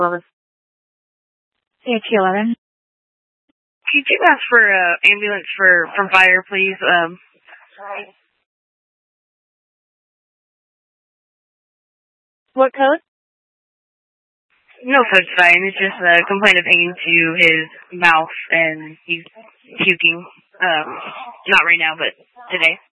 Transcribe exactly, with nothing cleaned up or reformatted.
eleven. C H eleven. Could you ask for an uh, ambulance for from fire, please? Um. What code? No code's fine. It's just a complaint of pain to his mouth, and he's puking. Um, not right now, but today.